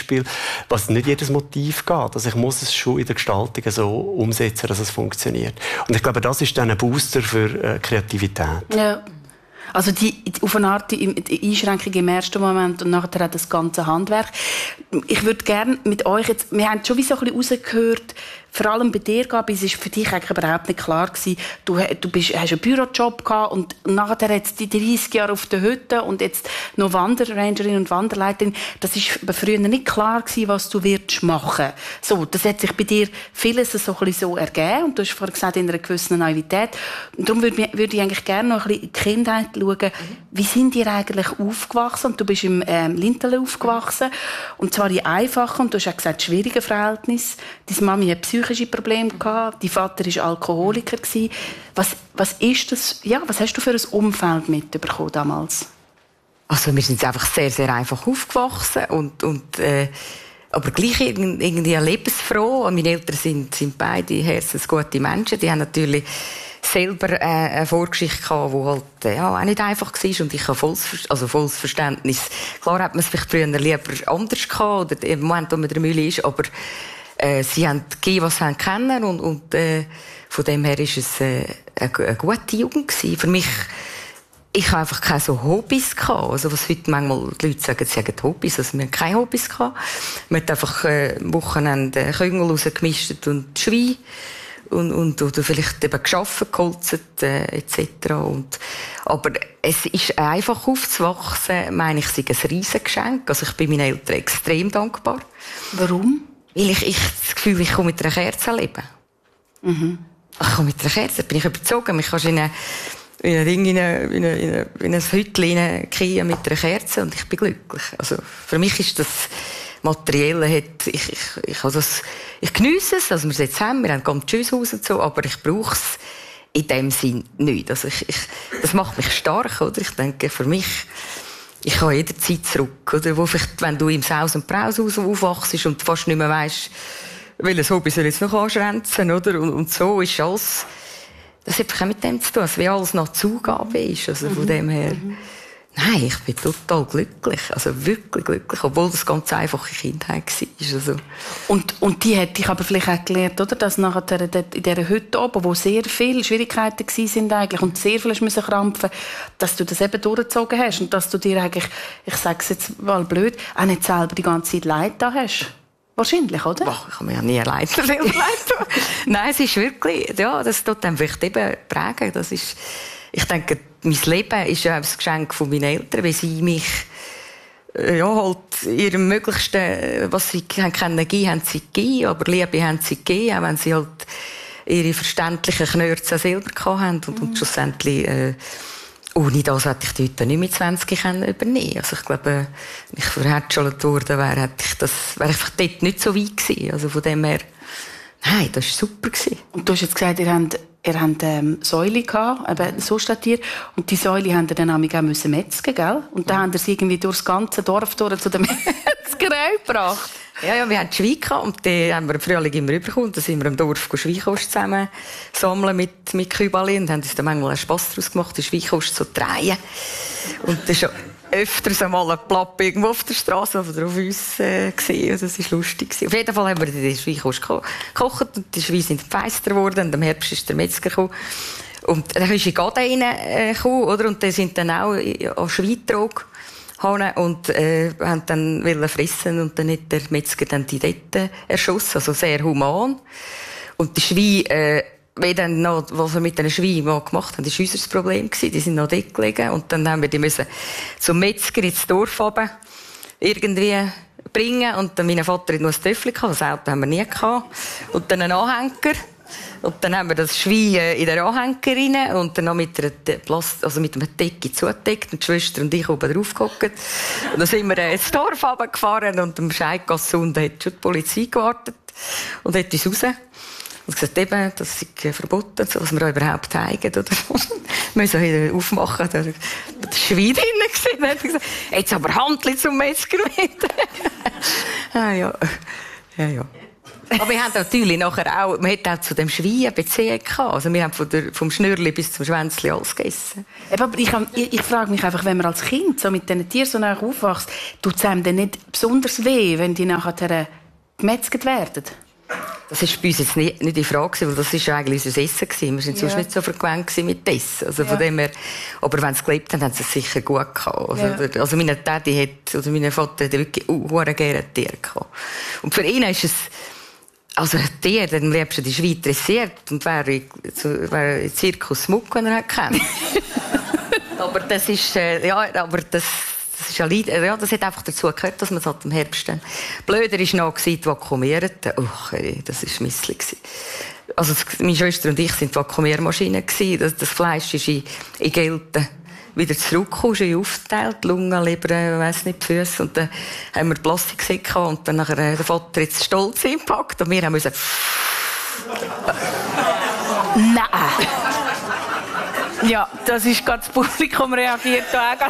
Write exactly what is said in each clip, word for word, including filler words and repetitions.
Beispiel, was nicht jedes Motiv geht. Also ich muss es schon in der Gestaltung so umsetzen, dass es funktioniert. Und ich glaube, das ist dann ein Booster für äh, Kreativität. Ja. Also die, auf eine Art die, die Einschränkung im ersten Moment und nachher hat das ganze Handwerk. Ich würde gerne mit euch jetzt, wir haben schon wie so ein bisschen rausgehört, vor allem bei dir, Gabi, es war für dich eigentlich überhaupt nicht klar gewesen, du, du bist, hast einen Bürojob gehabt und nachher jetzt die dreißig Jahre auf der Hütte und jetzt noch Wanderrangerin und Wanderleiterin. Das war früher nicht klar gewesen, was du wirst machen. So, das hat sich bei dir vieles so ein bisschen so ergeben und du hast vorhin gesagt, in einer gewissen Naivität. Und darum würde, würde ich eigentlich gerne noch ein bisschen in die Kindheit schauen. Mhm. Wie sind ihr eigentlich aufgewachsen? Und du bist im ähm, Lintel aufgewachsen. Und zwar in einfachen, und du hast auch gesagt, schwierigen Verhältnissen. Deine Mami hat psychische Probleme gehabt, dein Vater war Alkoholiker. Was, was ist das, ja, was hast du für ein Umfeld mitbekommen damals? Also wir sind einfach sehr, sehr einfach aufgewachsen und, und äh, aber gleich irgendwie lebensfroh. Meine Eltern sind, sind beide herzensgute Menschen. Die haben natürlich selber äh, eine Vorgeschichte gehabt, die halt, äh, ja, auch nicht einfach war. Und ich habe volles, also volles Verständnis. Klar hat man es vielleicht früher lieber anders gehabt, oder im Moment, wo man der Mühle ist, aber äh, sie haben gegeben, was sie haben kennen, und, und äh, von dem her war es äh, eine, eine gute Jugend gewesen. Für mich, ich habe einfach keine so Hobbys gehabt. Also was heute manchmal die Leute sagen, sie haben Hobbys, also wir haben keine Hobbys gehabt. Wir haben einfach äh, am Wochenende Küngel rausgemischt und Schwein. Und, und, oder vielleicht eben geschaffen, geholzt, äh, et cetera. Und, aber es ist einfach aufzuwachsen, meine ich, sei ein Riesengeschenk. Also ich bin meinen Eltern extrem dankbar. Warum? Weil ich, ich das Gefühl, ich komme mit einer Kerze leben. Mhm. Ich komme mit einer Kerze, bin ich überzogen. Mich kannst in ein, in ein Ding, in ein, in ein, in ein Hütchen hineingehen mit einer Kerze und ich bin glücklich. Also für mich ist das Materielle, hat, ich, ich, ich, also das, ich geniesse es, also wir sind jetzt haben, wir haben ganz schönes Haus und so, aber ich brauche es in dem Sinn nicht. Also ich, ich, das macht mich stark, oder? Ich denke, für mich, ich kann jederzeit zurück, oder? Wo vielleicht, wenn du im Saus- und Braushaus aufwachst und fast nicht mehr weisst, welches Hobby soll jetzt noch anschränzen, oder? Und, und so ist alles, das hat auch mit dem zu tun, dass wie alles nach Zugabe ist, also von dem her. Mhm. Nein, ich bin total glücklich, also wirklich glücklich, obwohl das ganz einfache Kindheit war. Also. Und, und die hat dich aber vielleicht auch gelernt, oder, dass nachher in dieser Hütte oben, wo sehr viele Schwierigkeiten waren eigentlich und sehr viel musste krampfen, dass du das eben durchgezogen hast und dass du dir eigentlich, ich sage es jetzt mal blöd, auch nicht selber die ganze Zeit Leid da hast. Wahrscheinlich, oder? Boah, ich habe mir ja nie Leid Nein, es ist wirklich, ja, das tut einem vielleicht eben prägen. Das ist, ich denke, mein Leben ist ja ein Geschenk von meinen Eltern, weil sie mich, ja, halt, ihrem Möglichsten, was sie können geben, haben sie gegeben, aber Liebe haben sie gegeben, auch wenn sie halt ihre verständlichen Knörze selber hatten und, und schlussendlich, äh, ohne das hätte ich die heute nicht mit zwanzig übernehmen können. Also ich glaube, wenn ich verhärtschelt worden wäre, hätte ich das, wäre ich dort nicht so weit gewesen. Also von dem her, nein, das war super gewesen. Und du hast jetzt gesagt, ihr habt, ihr habt ähm, Säule gehabt, eben so steht hier, und die Säule haben ihr dann auch metzgen müssen, gell? Und dann mhm. haben ihr sie irgendwie durchs ganze Dorf durch zu der Metzgerei gebracht. Ja, ja, wir hatten Schwein gehabt und die haben wir im Frühling immer rübergekommen. Da sind wir im Dorf Schweinkost zusammen sammeln mit, mit Kübali und haben uns dann manchmal einen Spass daraus gemacht, die Schweinkost zu drehen. Und das ist ja öfters einmal ein Plapp irgendwo auf der Straße oder auf uns äh, gesehen. Das war lustig. Auf jeden Fall haben wir die Schweinkost gekocht und die Schweine sind feister geworden und im Herbst ist der Metzger gekommen. Und dann ist die Gade reingekommen, oder? Und die sind dann auch an Schweintrog und äh, haben dann wollen fressen und dann hat der Metzger dann die dort erschossen, also sehr human. Und die Schweine, äh, wie dann noch, was wir mit den Schweinen gemacht haben, das war unser Problem gewesen. Die sind noch dort gelegen und dann haben wir die müssen zum Metzger ins Dorf runter irgendwie bringen und dann mein Vater hat noch ein Töffel gehabt, das Auto haben wir nie gehabt und dann einen Anhänger. Und dann haben wir das Schwein in den Anhänger rein und dann noch mit einer Plast- also mit einer Decke zugedeckt und die Schwester und ich oben drauf gehockt. Und dann sind wir ins Dorf runtergefahren und am Scheidgasse unten hat schon die Polizei gewartet und hat uns raus. Und gesagt, eben, das ist verboten, so, was wir auch überhaupt zeigen, oder? Wir müssen wieder aufmachen, da war das Schwein drin. Dann hat gesagt, jetzt aber Handli zum Metzger mit. ah, ja. Ja, ja. Aber wir haben natürlich nachher auch, man hat auch zu dem Schwein Beziehung gehabt. Also wir haben von der, vom Schnürli bis zum Schwänzli alles gegessen. Aber ich, ich, ich frage mich einfach, wenn man als Kind so mit diesen Tieren so nah aufwächst, tut es einem dann nicht besonders weh, wenn die nachher gemetzelt werden? Das war bei uns jetzt nicht, nicht die Frage, weil das war eigentlich unser Essen. Wir waren sonst ja. nicht so vergewöhnt mit Essen. Also ja. von dem her, aber wenn sie gelebt haben, haben sie es sicher gut gehabt. Also, ja. also meine Tati hat, oder mein Vater hat wirklich uh, gerne Tiere gehabt. Und für ihn ist es, also Tier, dann lebst du die Schweiz dressiert und wäre wär in Zirkus Muck, wenn er kennt. aber das ist, äh, ja, aber das, das ist ja, ja, das hat einfach dazu gehört, dass man es halt im Herbst dann... Blöder war noch die Vakuumierten. Uch, das war misslich. Also meine Schwester und ich waren die Vakuumiermaschine. Das, das Fleisch ist in, in Gelten wieder zurückgekommen, ist aufgeteilt, Lunge, Leber, weiss nicht, die Füße. Und dann haben wir Plastiksäcke und dann nachher der Vater jetzt stolz eingepackt und wir haben müssen... Nein! Ja, das ist gerade das Publikum reagiert.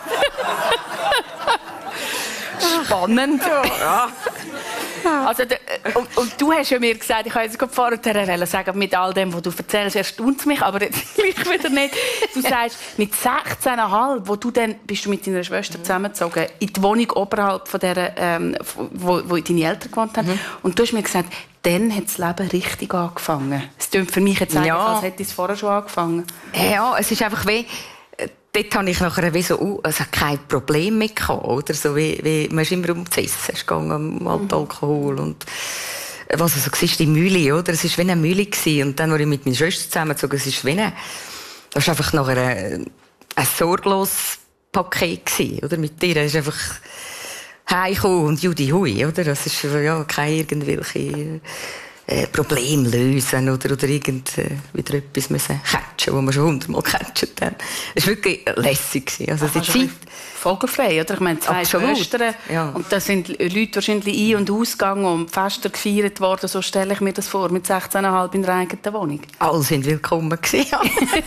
Spannend. Ja. Also, und, und du hast ja mir gesagt, ich habe jetzt vorher sagen, mit all dem, was du erzählst, erstaunt es mich, aber jetzt gleich wieder nicht. Du sagst, mit sechzehn Komma fünf, wo du dann bist du mit deiner Schwester zusammengezogen, in die Wohnung oberhalb von der, ähm, wo, wo deine Eltern gewohnt haben. Mhm. Und du hast mir gesagt, dann hat das Leben richtig angefangen. Es klingt für mich jetzt eigentlich, ja. als hätte es vorher schon angefangen. Ja, es ist einfach wie... Dort hatte ich nachher wie so, uh, also kein Problem mehr gehabt, oder? So wie, wie, man ist immer um das Essen, es ging um Alkohol und was also war die Mühle, oder? Es war wie eine Mühle gewesen. Und dann, als ich mit meiner Schwester zusammengezogen, es ist wie eine, das war einfach nachher ein, ein sorgloses Paket gewesen, oder? Mit dir ist einfach heimgekommen und Judy hui, oder? Das ist ja keine irgendwelche Äh, Problem lösen oder, oder irgend, äh, wieder etwas müssen catchen, wo wir schon hundertmal gecatcht haben. Es war wirklich lässig. Also die Zeit... Vogelfrei, oder? Ich meine, zwei Absolut. Schwestern. Ja. Und da sind Leute wahrscheinlich ein- und ausgegangen und Fester gefeiert worden. So stelle ich mir das vor, mit sechzehn Komma fünf in der eigenen Wohnung. Alle sind willkommen gewesen. Ja,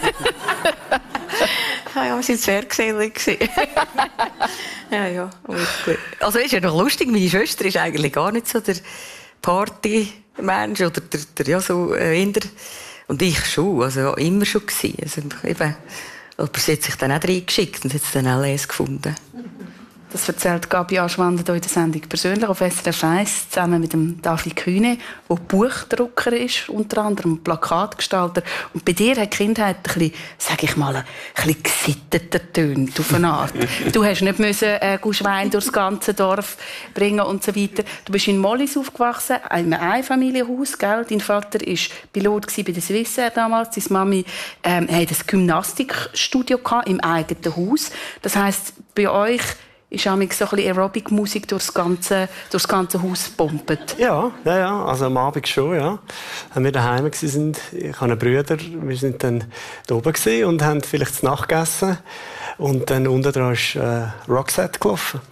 ja, wir waren sehr gesellig. ja, ja, wirklich. Also ist ja noch lustig, meine Schwester ist eigentlich gar nicht so der Party... Mensch oder der, der, ja, so, äh, und ich schon, also ja, immer schon gewesen. Also, eben, aber sie hat sich dann auch reingeschickt und hat es dann auch les gefunden. Das erzählt Gabi Aschwander hier in der Sendung persönlich auf S R F eins zusammen mit dem David Kühne, der Buchdrucker ist, unter anderem Plakatgestalter. Und bei dir hat die Kindheit ein bisschen, sag ich mal, ein bisschen gesitteter tönt auf eine Art. Du hast nicht müssen äh, Schwein durchs ganze Dorf bringen und so weiter. Du bist in Mollis aufgewachsen, in einem Einfamilienhaus, gell? Dein Vater war Pilot bei der Swissair damals. Deine Mami ähm, hatte ein Gymnastikstudio im eigenen Haus. Das heisst, bei euch ist auch so ein bisschen Aerobic-Musik durchs ganze, durchs ganze Haus gepumpt. Ja, ja, ja, also am Abend schon, ja. Wenn wir daheim waren, ich habe einen Bruder, wir sind dann da oben gewesen und haben vielleicht zu Nacht gegessen. Und dann unten dran ist äh, Roxette gelaufen.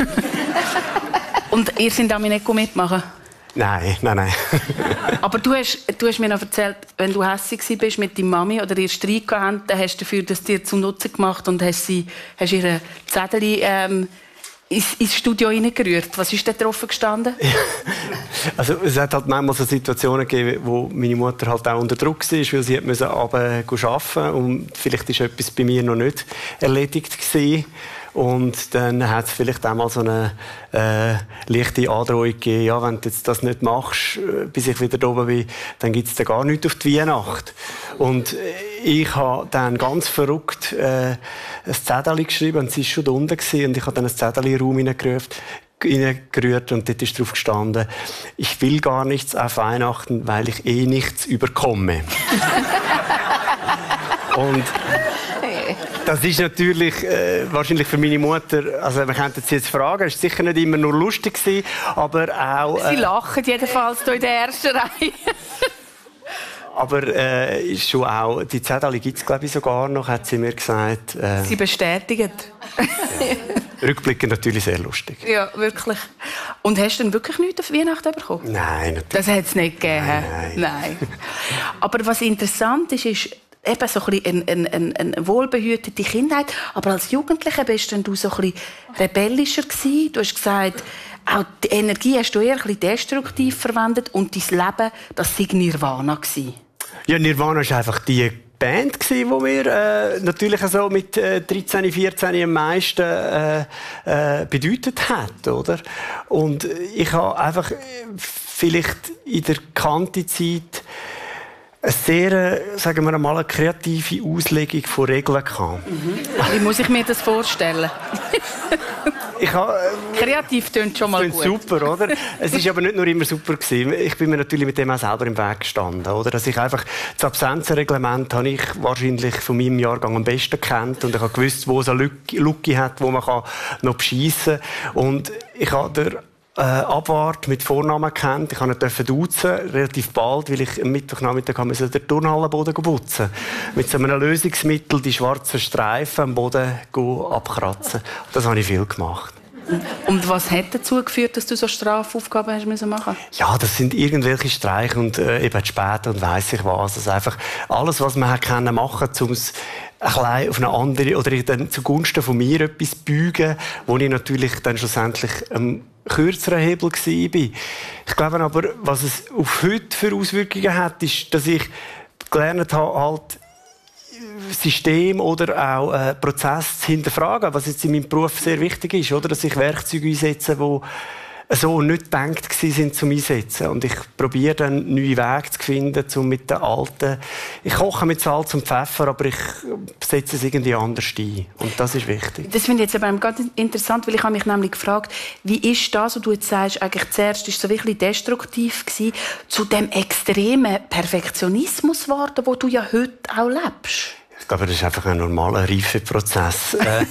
Und ihr seid damit nicht mitmachen? Nein, nein, nein. Aber du hast, du hast mir noch erzählt, wenn du hässlich warst mit deiner Mami oder ihr Streit gehabt, dann hast du dafür das dir zum Nutzen gemacht und hast, sie, hast ihre Zettel ähm, ins, ins Studio reingerührt. Was ist da drauf gestanden? Also, es hat halt manchmal so Situationen gegeben, wo meine Mutter halt auch unter Druck war, weil sie musste runter arbeiten und vielleicht war etwas bei mir noch nicht erledigt gewesen. Und dann hat es vielleicht auch mal so eine äh, leichte Androhung gegeben, ja, wenn du jetzt das nicht machst, bis ich wieder da oben bin, dann gibt es da gar nichts auf die Weihnacht. Und ich habe dann ganz verrückt äh, ein Zettel geschrieben, und sie war schon da unten gewesen, und ich habe dann ein Zettel in den Raum hineingerührt und dort ist drauf gestanden, ich will gar nichts auf Weihnachten, weil ich eh nichts überkomme. Und das ist natürlich äh, wahrscheinlich für meine Mutter, also wir könnten sie jetzt fragen, es war sicher nicht immer nur lustig gewesen, aber auch... Äh, sie lachen jedenfalls hier in der ersten Reihe. Aber äh, ist schon auch, die Zettel gibt es glaube ich sogar noch, hat sie mir gesagt. Äh, sie bestätigen. Ja. Rückblickend natürlich sehr lustig. Ja, wirklich. Und hast du denn wirklich nichts auf Weihnachten bekommen? Nein, natürlich. Das hat es nicht gegeben. Nein, nein. nein. Aber was interessant ist, ist eben so ein bisschen eine, eine, eine wohlbehütete Kindheit. Aber als Jugendlicher bist du so ein bisschen rebellischer gewesen. Du hast gesagt, auch die Energie hast du eher ein bisschen destruktiv verwendet und dein Leben, das war Nirvana gewesen. Ja, Nirvana ist einfach die Band gsi, wo wir äh, natürlich so mit äh, dreizehn, vierzehn am meisten äh, äh, bedeutet hat, oder? Und ich habe einfach vielleicht in der Kante-Zeit eine sehr, sagen wir mal, eine kreative Auslegung von Regeln gehabt. Mhm. Wie muss ich mir das vorstellen? Ich habe, äh, Kreativ tönt schon mal gut. Super, oder? Es ist aber nicht nur immer super gewesen. Ich bin mir natürlich mit dem auch selber im Weg gestanden, oder? Dass ich einfach das Absenzenreglement habe ich wahrscheinlich von meinem Jahrgang am besten kennt und ich habe gewusst, wo es eine Lücke hat, wo man kann noch beschiessen kann. Und ich habe der Äh, Abwart mit Vornamen kennt. Ich durfte ihn duzen, relativ bald, weil ich am Mittwochnachmittag den Turnhallenboden putzen. Mit so einem Lösungsmittel die schwarzen Streifen am Boden abkratzen. Das habe ich viel gemacht. Und was hat dazu geführt, dass du so Strafaufgaben hast müssen machen? Ja, das sind irgendwelche Streiche und äh, eben später und weiss ich was. Also einfach alles, was man hat können machen, um es ein bisschen auf eine andere oder dann zugunsten von mir etwas beugen, wo ich natürlich dann schlussendlich ähm, kürzeren Hebel war. Ich glaube aber, was es auf heute für Auswirkungen hat, ist, dass ich gelernt habe, halt System oder auch äh, Prozess zu hinterfragen, was jetzt in meinem Beruf sehr wichtig ist, oder? Dass ich Werkzeuge einsetze, die so nicht gedacht waren, zum Einsetzen. Und ich probiere dann neue Wege zu finden, um mit den alten... Ich koche mit Salz und Pfeffer, aber ich setze es irgendwie anders ein. Und das ist wichtig. Das finde ich jetzt aber ganz interessant, weil ich habe mich nämlich gefragt, wie ist das, was du jetzt sagst, eigentlich zuerst ist so wirklich destruktiv gewesen, zu dem extremen Perfektionismus geworden, wo du ja heute auch lebst? Ich glaube, das ist einfach ein normaler Reifeprozess. äh,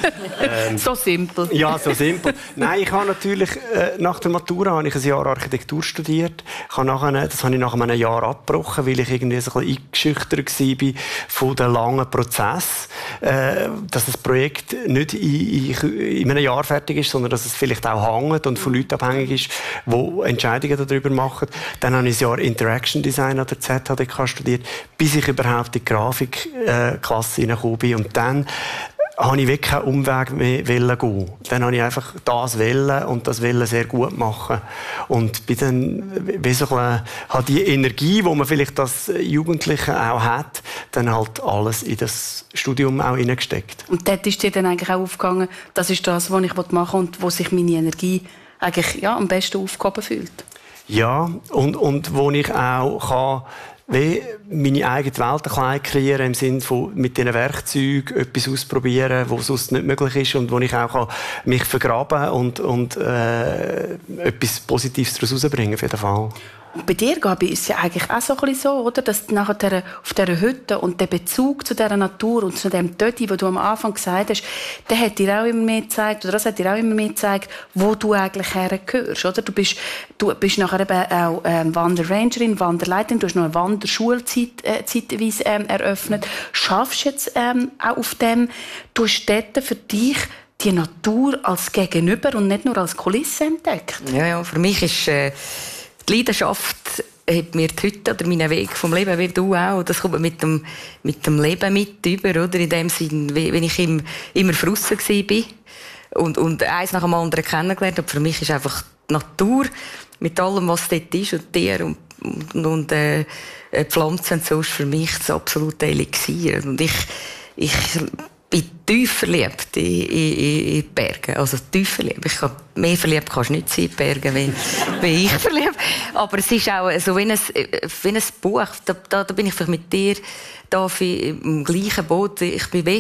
ähm, so simpel. Ja, so simpel. Nein, ich habe natürlich äh, nach der Matura habe ich ein Jahr Architektur studiert. Ich habe nachher, das habe ich nach einem Jahr abgebrochen, weil ich irgendwie so ein bisschen eingeschüchtert war von dem langen Prozess, äh, dass das Projekt nicht in, in, in einem Jahr fertig ist, sondern dass es vielleicht auch hängt und von Leuten abhängig ist, die Entscheidungen darüber machen. Dann habe ich ein Jahr Interaction Design an der Z H D K studiert, bis ich überhaupt in die Grafik äh, Klasse hineingekommen bin. Und dann habe ich wirklich keinen Umweg mehr gehen. Dann habe ich einfach das wollen und das wollen sehr gut machen. Und bin dann, wie so ein, habe die Energie, die man vielleicht als Jugendliche auch hat, dann halt alles in das Studium auch hineingesteckt. Und dort ist dir dann eigentlich auch aufgegangen, das ist das, was ich machen will und wo sich meine Energie eigentlich ja, am besten aufgehoben fühlt? Ja, und, und wo ich auch kann, wie meine eigene Welt ein bisschen kreieren im Sinne von mit diesen Werkzeugen etwas ausprobieren, was sonst nicht möglich ist und wo ich auch mich vergraben und, und äh, etwas Positives daraus herausbringen auf jeden Fall. Und bei dir, Gabi, ist es ja eigentlich auch so, ein bisschen so, oder? Dass nachher auf dieser Hütte und der Bezug zu dieser Natur und zu dem Tötti, den du am Anfang gesagt hast, der hat dir auch immer mehr gezeigt, oder das hat dir auch immer mehr gezeigt, wo du eigentlich hergehörst, oder? Du bist, du bist nachher eben auch ähm, Wanderrangerin, Wanderleiterin, du hast noch eine Wanderschule zeit, äh, zeitweise ähm, eröffnet. Schaffst du jetzt ähm, auch auf dem, du hast dort für dich die Natur als Gegenüber und nicht nur als Kulisse entdeckt? Ja, ja, für mich ist... Äh Die Leidenschaft hat mir die Hütte oder meinen Weg vom Leben, wie du auch. Das kommt mit dem, mit dem Leben mit über, oder? In dem Sinn, wenn ich im, immer frustriert war und, und eins nach dem anderen kennengelernt habe. Für mich ist einfach die Natur mit allem, was dort ist und Tiere und, und, und äh, Pflanzen und so ist für mich das absolute Elixier. Und ich, ich bin tief verliebt in, in, in die Berge. Also tief verliebt. Ich kann, mehr verliebt kannst du nicht sein in die Berge, wie, wie ich verliebt. Aber es ist auch so wie ein, wie ein Buch. Da, da, da bin ich vielleicht mit dir da im gleichen Boot. Ich bin wie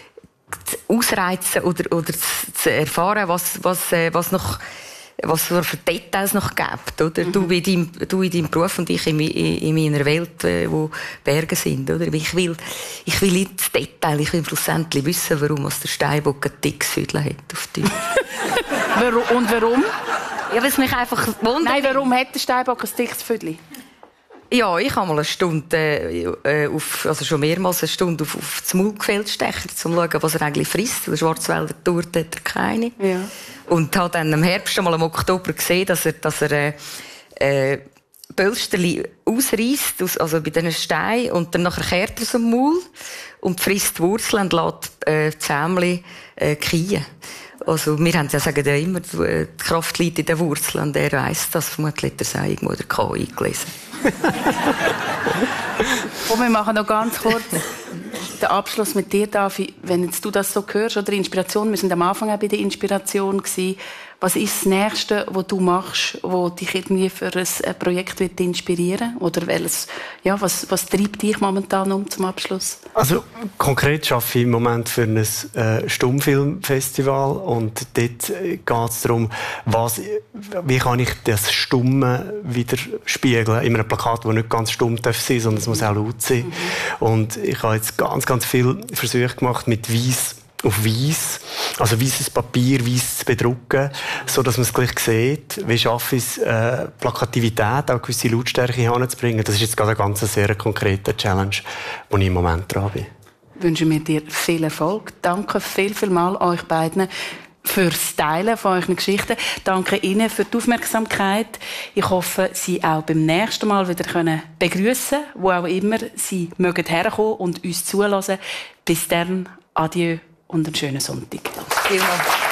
ausreizen oder, oder zu, zu erfahren, was, was, was noch was es für Details noch gibt, oder? Mhm. Du, in deinem, du in deinem Beruf und ich in, in, in meiner Welt, wo Berge sind, oder? Ich will, ich will ins Detail, ich will schlussendlich wissen, warum der Steinbock ein dickes Füdle hat auf dich. Und warum? Ja, weil es mich einfach wundert. Nein, warum hat der Steinbock ein dickes Füdle? Ja, ich habe mal eine Stunde, äh, auf, also schon mehrmals eine Stunde auf, auf das Mulgfeld stechen, um zu schauen, was er eigentlich frisst. Der Schwarzwälder Tour hat er keine. Ja. Und habe dann im Herbst, mal im Oktober gesehen, dass er, dass er äh, äh, Pölsterli ausreißt, aus, also bei diesen Steinen, und dann nachher kehrt er zum Maul und frisst die Wurzeln und lässt äh, die Zähmchen äh, kiehen. Also, wir haben ja, sagen ja immer, die Kraft liegt in den Wurzeln. Und er weiss das, vermutlich hat er es irgendwo der K I gelesen. Und wir machen noch ganz kurz den Abschluss mit dir, Davi. Wenn jetzt du das so hörst, oder Inspiration, wir sind am Anfang auch bei der Inspiration gewesen. Was ist das Nächste, was du machst, wo dich irgendwie für ein Projekt wird inspirieren? Oder welches, ja, was, was treibt dich momentan um zum Abschluss? Also konkret arbeite ich im Moment für ein äh, Stummfilmfestival und dort äh, geht es darum, was, wie kann ich das Stumme wieder spiegeln in einem Plakat, das nicht ganz stumm darf sein, sondern es muss auch laut sein. Mhm. Und ich habe jetzt ganz, ganz viele Versuche gemacht mit Weiss auf Weiss, also weißes Papier, weiss zu bedrucken, so dass man es gleich sieht. Wie schaffe ich es, äh, Plakativität, auch gewisse Lautstärke hinzubringen? Das ist jetzt gerade eine ganz sehr konkrete Challenge, wo ich im Moment dran bin. Wünschen wir dir viel Erfolg. Danke viel, viel mal euch beiden fürs Teilen von euren Geschichten. Danke Ihnen für die Aufmerksamkeit. Ich hoffe, Sie auch beim nächsten Mal wieder können begrüßen, wo auch immer Sie mögen herkommen und uns zulassen. Bis dann, adieu und einen schönen Sonntag. Vielen Dank.